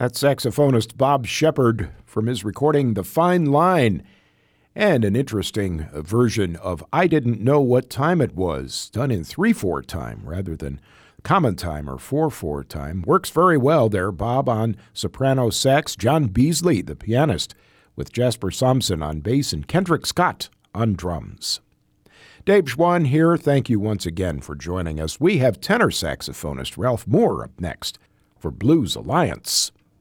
That's saxophonist Bob Shepard from his recording The Fine Line, and an interesting version of I Didn't Know What Time It Was, done in 3/4 time rather than common time or 4/4 time. Works very well there. Bob on soprano sax, John Beasley, the pianist, with Jasper Sampson on bass and Kendrick Scott on drums. Dave Schwann here. Thank you once again for joining us. We have tenor saxophonist Ralph Moore up next for Blues Alliance.